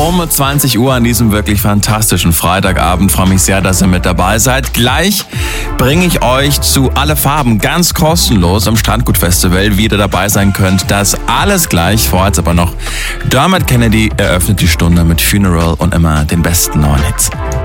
um 20 Uhr an diesem wirklich fantastischen Freitagabend. Freue mich sehr, dass ihr mit dabei seid. Gleich bringe ich euch zu Alle Farben ganz kostenlos am Strandgut-Festival, wie ihr dabei sein könnt. Das alles gleich. Vorher jetzt aber noch Dermot Kennedy eröffnet die Stunde mit Funeral und immer den besten neuen Hits.